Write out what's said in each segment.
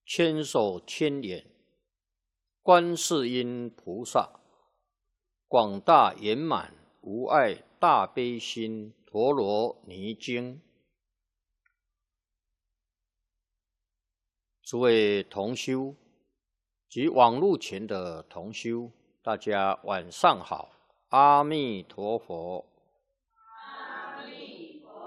千手千眼，观世音菩萨，广大圆满无碍大悲心陀罗尼经。诸位同修及网络前的同修，大家晚上好，阿弥陀佛。 阿弥陀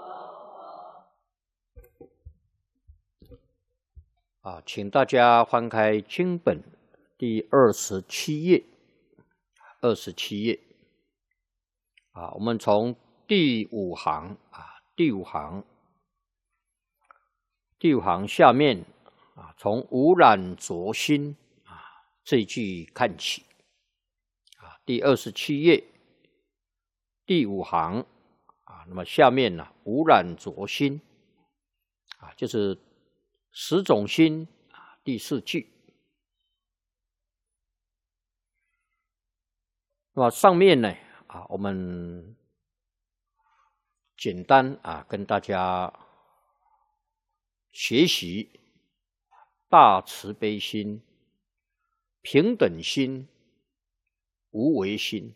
佛。请大家翻开经本第27页，27页。我们从第五行下面从无染浊心这一句看起。第27页第五行那么下面无染浊心就是十种心第4句。那么上面呢我们简单跟大家学习大慈悲心、平等心、无为心。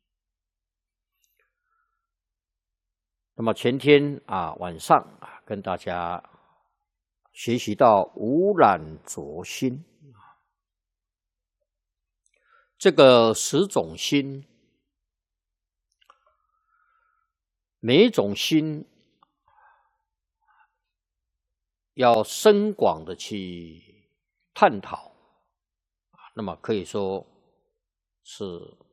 那么前天晚上跟大家学习到无染浊心，这个10种心，每一种心要深广的去探讨，那么可以说是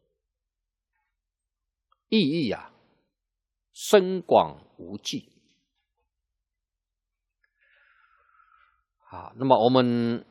意义深广无际。那么我们